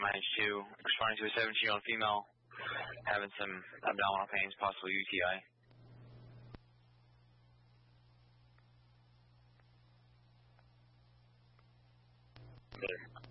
2, responding to a 17-year-old female having some abdominal pains, possible UTI. Good.